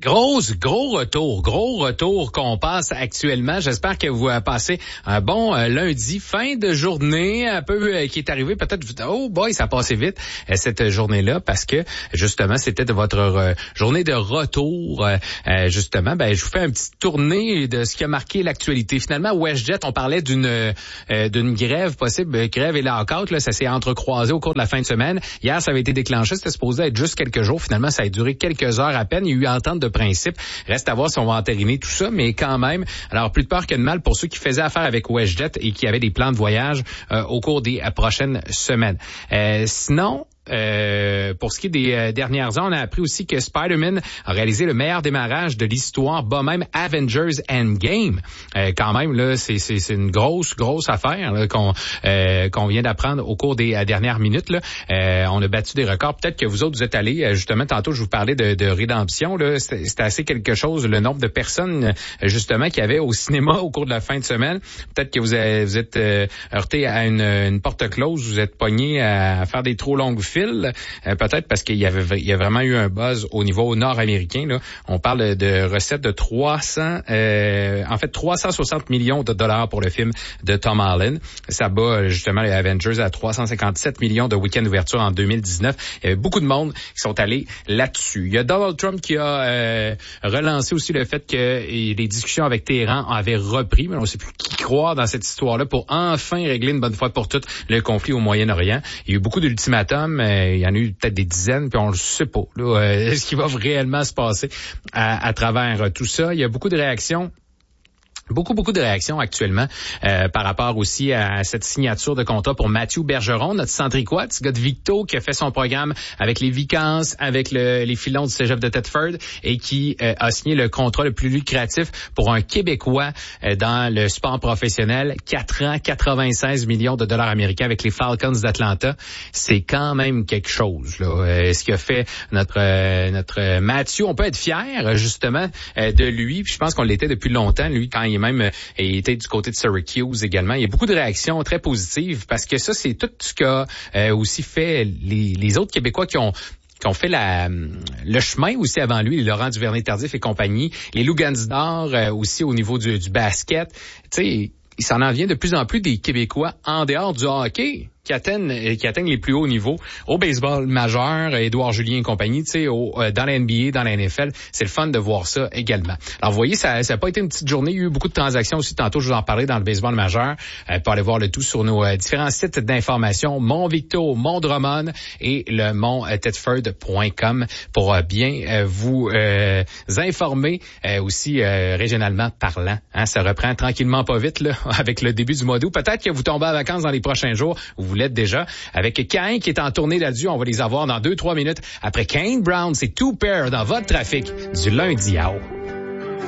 Gros retour qu'on passe actuellement. J'espère que vous passez un bon lundi, fin de journée, un peu qui est arrivé. Peut-être, oh boy, ça a passé vite cette journée-là parce que justement, c'était de votre journée de retour. Justement, je vous fais un petit tournée de ce qui a marqué l'actualité. Finalement, WestJet, on parlait d'une grève possible, grève et lockout. Là, ça s'est entrecroisé au cours de la fin de semaine. Hier, ça avait été déclenché. C'était supposé être juste quelques jours. Finalement, ça a duré quelques heures à peine. Il y a eu entente de principe. Reste à voir si on va entériner tout ça, mais quand même. Alors, plus de peur que de mal pour ceux qui faisaient affaire avec WestJet et qui avaient des plans de voyage au cours des prochaines semaines. Sinon, pour ce qui est des dernières heures, on a appris aussi que Spider-Man a réalisé le meilleur démarrage de l'histoire, même Avengers Endgame. Quand même, là, c'est une grosse affaire là, qu'on vient d'apprendre au cours des dernières minutes. Là. On a battu des records. Peut-être que vous autres, vous êtes allés, justement, tantôt, je vous parlais de Rédemption. Là, c'était assez quelque chose, le nombre de personnes, justement, qu'il y avait au cinéma au cours de la fin de semaine. Peut-être que vous êtes heurté à une porte close, vous êtes pogné à faire des trop longues files. Peut-être parce qu'il y a vraiment eu un buzz au niveau nord-américain. Là. On parle de recettes de 360 millions de dollars pour le film de Tom Holland. Ça bat justement les Avengers à 357 millions de week-end d'ouverture en 2019. Il y avait beaucoup de monde qui sont allés là-dessus. Il y a Donald Trump qui a relancé aussi le fait que les discussions avec Téhéran avaient repris, mais on ne sait plus qui croire dans cette histoire-là pour enfin régler une bonne fois pour toutes le conflit au Moyen-Orient. Il y a eu beaucoup d'ultimatums. Il y en a eu peut-être des dizaines, puis on le sait pas. Là, ce qui va réellement se passer à travers tout ça. Il y a beaucoup de réactions. Beaucoup de réactions actuellement par rapport aussi à cette signature de contrat pour Mathieu Bergeron, notre centricois, ce gars de Victo qui a fait son programme avec les Vicans, avec les filons du cégep de Thetford et qui a signé le contrat le plus lucratif pour un Québécois dans le sport professionnel. 4 ans, 96 millions de dollars américains avec les Falcons d'Atlanta. C'est quand même quelque chose, là. Ce qu'a fait notre Mathieu, on peut être fier justement de lui. Puis je pense qu'on l'était depuis longtemps, lui, quand il était du côté de Syracuse également. Il y a beaucoup de réactions très positives parce que ça, c'est tout ce qu'a aussi fait les autres Québécois qui ont fait le chemin aussi avant lui, Laurent Duvernay-Tardif et compagnie, les Lou Gansdor aussi au niveau du basket. Tu sais, il s'en en vient de plus en plus des Québécois en dehors du hockey qui atteignent les plus hauts niveaux. Au baseball majeur, Édouard Julien et compagnie, tu sais, dans la NBA, dans la NFL, c'est le fun de voir ça également. Alors, vous voyez, ça n'a pas été une petite journée. Il y a eu beaucoup de transactions aussi. Tantôt, je vous en parlais dans le baseball majeur. Pour aller voir le tout sur nos différents sites d'information, Mont-Victo, Mont-Drummond et le mont-thetford.com pour bien vous informer aussi régionalement parlant. Hein, ça reprend tranquillement pas vite là, avec le début du mois d'août. Peut-être que vous tombez en vacances dans les prochains jours. Vous l'êtes déjà. Avec Cain qui est en tournée là-dessus, on va les avoir dans 2-3 minutes. Après Kane Brown, c'est Two Pair dans votre trafic du lundi à haut.